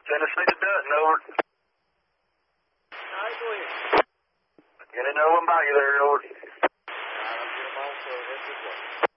Tennessee to Dutton, over. All right, go ahead. Get in over and by you there, over. All right, I'll get them on, so that's it.